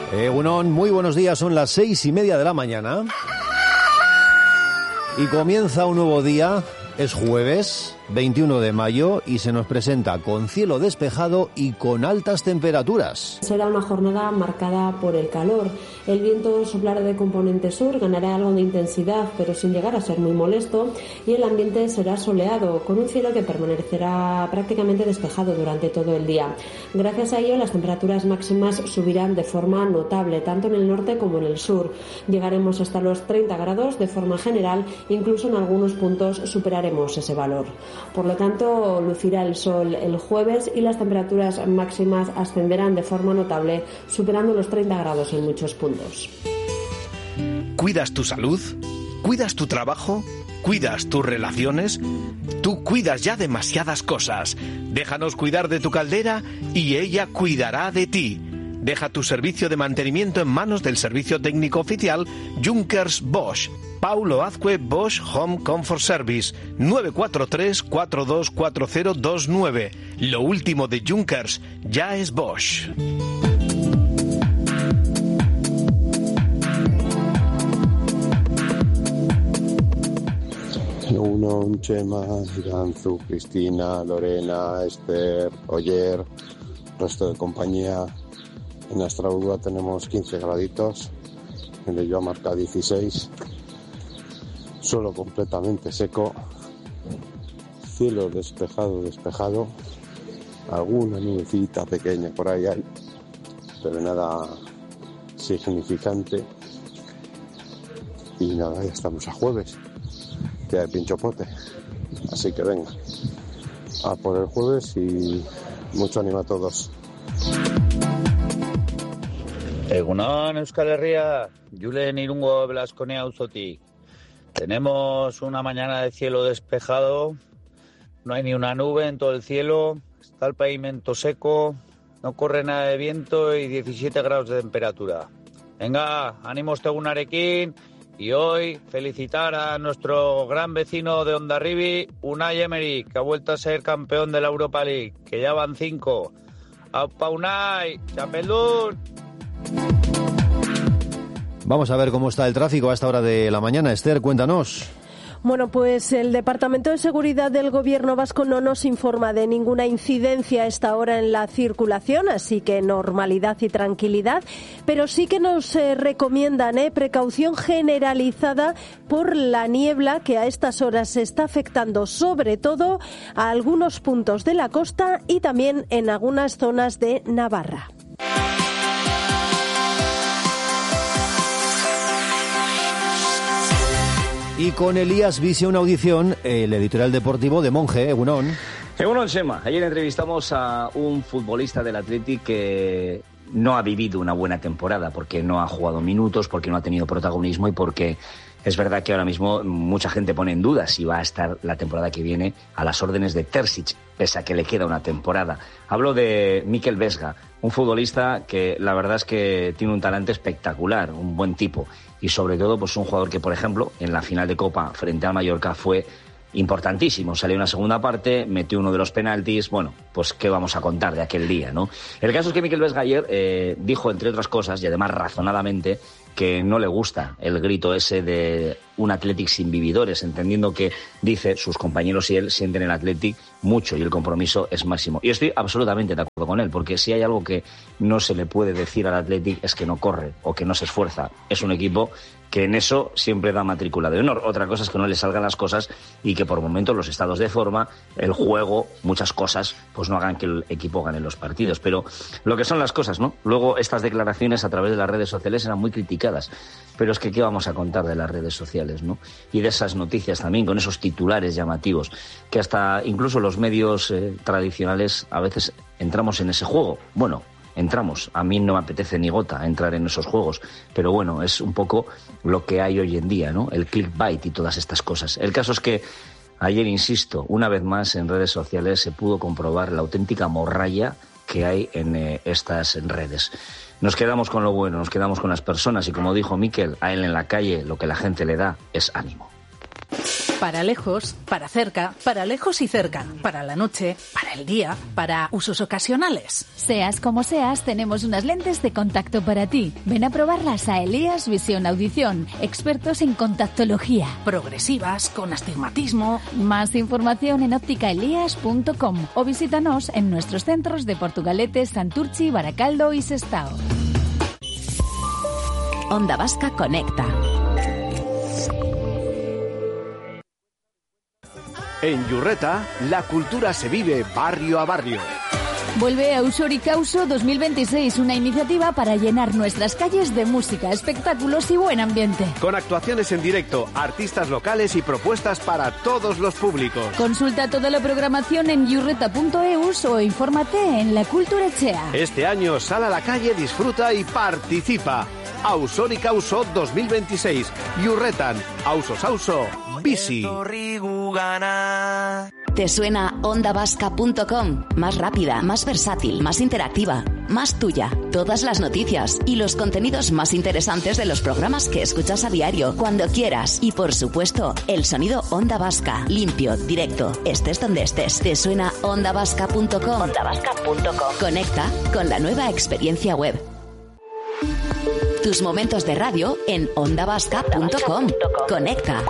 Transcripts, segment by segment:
Egunon, muy buenos días, son las 6:30 de la mañana y comienza un nuevo día. Es jueves 21 de mayo y se nos presenta con cielo despejado y con altas temperaturas. Será una jornada marcada por el calor. El viento soplará de componente sur, ganará algo de intensidad, pero sin llegar a ser muy molesto, y el ambiente será soleado, con un cielo que permanecerá prácticamente despejado durante todo el día. Gracias a ello, las temperaturas máximas subirán de forma notable, tanto en el norte como en el sur. Llegaremos hasta los 30 grados de forma general, incluso en algunos puntos superaremos ese valor. Por lo tanto, lucirá el sol el jueves y las temperaturas máximas ascenderán de forma notable, superando los 30 grados en muchos puntos. ¿Cuidas tu salud? ¿Cuidas tu trabajo? ¿Cuidas tus relaciones? Tú cuidas ya demasiadas cosas. Déjanos cuidar de tu caldera y ella cuidará de ti. Deja tu servicio de mantenimiento en manos del servicio técnico oficial Junkers Bosch. Paulo Azcue Bosch Home Comfort Service, 943-424029. Lo último de Junkers ya es Bosch. Uno, Chema, Iranzu, Cristina, Lorena, Esther, Oyer, resto de compañía. En Astrauga tenemos 15 graditos, en el Yo marca 16. Suelo completamente seco, cielo despejado, alguna nubecita pequeña por ahí hay, pero nada significante. Y nada, ya estamos a jueves, día de pinchopote, así que venga, a por el jueves y mucho ánimo a todos. Egunon, Euskal Herria, Julen Irungo Blasconea Auzotik. Tenemos una mañana de cielo despejado, no hay ni una nube en todo el cielo, está el pavimento seco, no corre nada de viento y 17 grados de temperatura. Venga, ánimos Tegunarekin, y hoy felicitar a nuestro gran vecino de Hondarribi, Unai Emery, que ha vuelto a ser campeón de la Europa League, que ya van 5. ¡Aupa Unai! ¡Chapeldún! Vamos a ver cómo está el tráfico a esta hora de la mañana. Esther, cuéntanos. Bueno, pues el Departamento de Seguridad del Gobierno vasco no nos informa de ninguna incidencia a esta hora en la circulación, así que normalidad y tranquilidad, pero sí que nos recomiendan precaución generalizada por la niebla que a estas horas está afectando sobre todo a algunos puntos de la costa y también en algunas zonas de Navarra. Y con Elías Vise, una audición, el editorial deportivo de Monje, Egunon. Egunon, Sema. Ayer entrevistamos a un futbolista del Athletic que no ha vivido una buena temporada porque no ha jugado minutos, porque no ha tenido protagonismo y porque es verdad que ahora mismo mucha gente pone en duda si va a estar la temporada que viene a las órdenes de Terzic, pese a que le queda una temporada. Hablo de Mikel Vesga, un futbolista que la verdad es que tiene un talento espectacular, un buen tipo. Y sobre todo, pues un jugador que, por ejemplo, en la final de Copa frente al Mallorca fue importantísimo. Salió una segunda parte, metió uno de los penaltis. Bueno, pues qué vamos a contar de aquel día, ¿no? El caso es que Mikel Vesga ayer dijo, entre otras cosas, y además razonadamente, que no le gusta el grito ese de un Athletic sin vividores, entendiendo que, dice, sus compañeros y él sienten el Athletic mucho y el compromiso es máximo. Y estoy absolutamente de acuerdo con él, porque si hay algo que no se le puede decir al Athletic es que no corre o que no se esfuerza. Es un equipo que en eso siempre da matrícula de honor. Otra cosa es que no le salgan las cosas y que por momentos los estados de forma, el juego, muchas cosas, pues no hagan que el equipo gane los partidos. Pero lo que son las cosas, ¿no? Luego estas declaraciones a través de las redes sociales eran muy criticadas. Pero es que ¿qué vamos a contar de las redes sociales, ¿no? Y de esas noticias también, con esos titulares llamativos, que hasta incluso los medios tradicionales a veces entramos en ese juego. Bueno, entramos. A mí no me apetece ni gota entrar en esos juegos, pero bueno, es un poco lo que hay hoy en día, ¿no? El clickbait y todas estas cosas. El caso es que ayer, insisto, una vez más en redes sociales se pudo comprobar la auténtica morralla que hay en estas redes. Nos quedamos con lo bueno, nos quedamos con las personas y como dijo Mikel, a él en la calle lo que la gente le da es ánimo. Para lejos, para cerca, para lejos y cerca, para la noche, para el día, para usos ocasionales. Seas como seas, tenemos unas lentes de contacto para ti. Ven a probarlas a Elías Visión Audición, expertos en contactología. Progresivas, con astigmatismo. Más información en ópticaelías.com o visítanos en nuestros centros de Portugalete, Santurchi, Baracaldo y Sestao. Onda Vasca Conecta. En Yurreta, la cultura se vive barrio a barrio. Vuelve Ausori Causo 2026, una iniciativa para llenar nuestras calles de música, espectáculos y buen ambiente. Con actuaciones en directo, artistas locales y propuestas para todos los públicos. Consulta toda la programación en yurreta.eus o infórmate en La Cultura Echea. Este año sal a la calle, disfruta y participa. Ausori Causo 2026. Yurretan, Ausos Auso, Bici. ¿Te suena ondavasca.com? Más rápida, más versátil, más interactiva, más tuya. Todas las noticias y los contenidos más interesantes de los programas que escuchas a diario, cuando quieras. Y por supuesto, el sonido Onda Vasca. Limpio, directo, estés donde estés. ¿Te suena ondavasca.com? Ondavasca.com. Conecta con la nueva experiencia web. Tus momentos de radio en ondavasca.com. Conecta.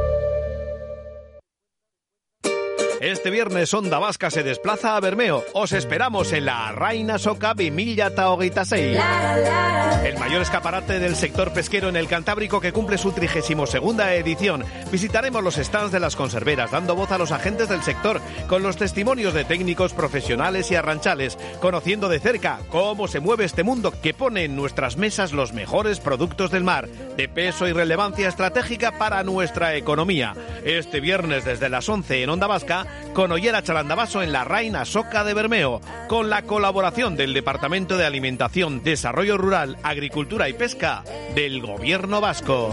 Este viernes Onda Vasca se desplaza a Bermeo. Os esperamos en la Reina Soca 2026. El mayor escaparate del sector pesquero en el Cantábrico, que cumple su 32ª edición. Visitaremos los stands de las conserveras, dando voz a los agentes del sector, con los testimonios de técnicos profesionales y arranchales, conociendo de cerca cómo se mueve este mundo que pone en nuestras mesas los mejores productos del mar, de peso y relevancia estratégica para nuestra economía. Este viernes desde las 11 en Onda Vasca, con Ollera Chalandabaso en la Reina Soca de Bermeo, con la colaboración del Departamento de Alimentación, Desarrollo Rural, Agricultura y Pesca del Gobierno Vasco.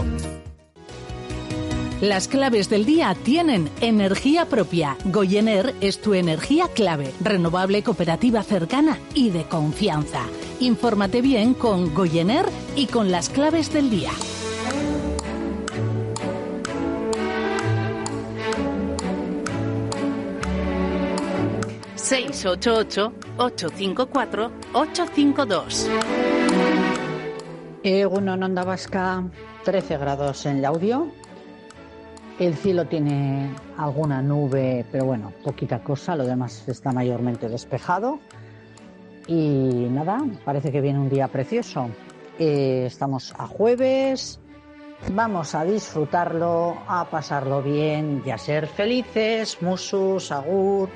Las claves del día tienen energía propia. Goyener es tu energía clave, renovable, cooperativa cercana y de confianza. Infórmate bien con Goyener y con las claves del día. ...688-854-852. Egunon Onda Vasca, 13 grados en Laudio. El cielo tiene alguna nube, pero bueno, poquita cosa, lo demás está mayormente despejado. Y nada, parece que viene un día precioso. Estamos a jueves, vamos a disfrutarlo, a pasarlo bien y a ser felices. Musus, agur.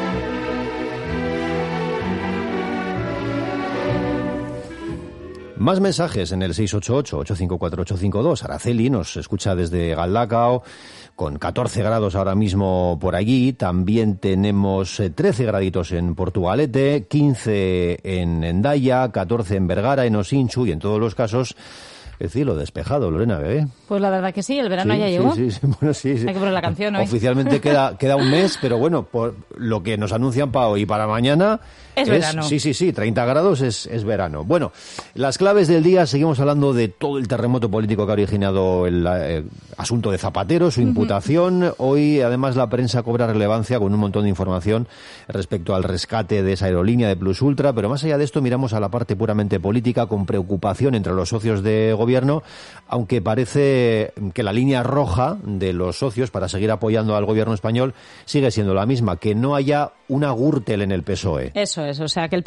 Más mensajes en el 688-854-852. Araceli nos escucha desde Galdacao, con 14 grados ahora mismo por allí. También tenemos 13 graditos en Portugalete, 15 en Hendaya, 14 en Vergara, en Osinchu, y en todos los casos el cielo despejado, Lorena, ¿eh? Pues la verdad que sí, el verano ya llegó. Sí. Bueno, sí. Hay que poner la canción hoy. Oficialmente queda un mes, pero bueno, por lo que nos anuncian para hoy y para mañana... Es verano. Sí, 30 grados es verano. Bueno, las claves del día, seguimos hablando de todo el terremoto político que ha originado el asunto de Zapatero, su imputación. Hoy, además, la prensa cobra relevancia con un montón de información respecto al rescate de esa aerolínea de Plus Ultra, pero más allá de esto miramos a la parte puramente política con preocupación entre los socios de gobierno, aunque parece que la línea roja de los socios para seguir apoyando al gobierno español sigue siendo la misma, que no haya una Gürtel en el PSOE. Eso es, o sea, que el